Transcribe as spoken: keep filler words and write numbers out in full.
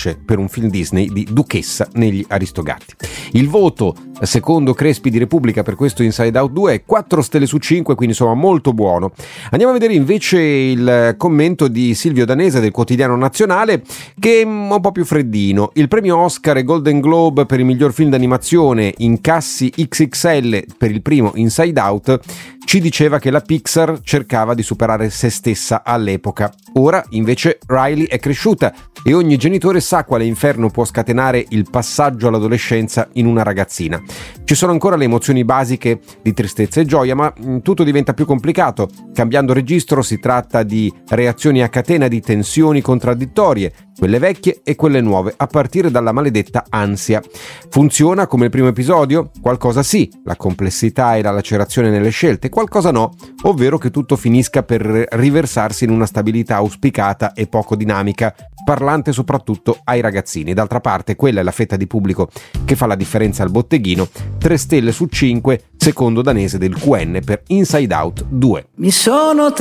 voce per un film Disney di Duchessa negli Aristogatti. Il voto secondo Crespi di Repubblica per questo Inside Out due è quattro stelle su cinque, quindi insomma molto buono. Andiamo a vedere invece il commento di Silvio Danese del Quotidiano Nazionale, che è un po' più freddino. Il premio Oscar e Golden Globe per il miglior film d'animazione, incassi X X L per il primo Inside Out, ci diceva che la Pixar cercava di superare se stessa all'epoca. Ora invece Riley è cresciuta e ogni genitore sa quale inferno può scatenare il passaggio all'adolescenza in una ragazzina. Ci sono ancora le emozioni basiche di tristezza e gioia, ma tutto diventa più complicato. Cambiando registro si tratta di reazioni a catena di tensioni contraddittorie, quelle vecchie e quelle nuove, a partire dalla maledetta ansia. Funziona come il primo episodio? Qualcosa sì, la complessità e la lacerazione nelle scelte, qualcosa no, ovvero che tutto finisca per riversarsi in una stabilità auspicata e poco dinamica, parlante soprattutto ai ragazzini. D'altra parte quella è la fetta di pubblico che fa la differenza al botteghino. tre stelle su cinque secondo Danese del Q N per Inside Out due. Mi sono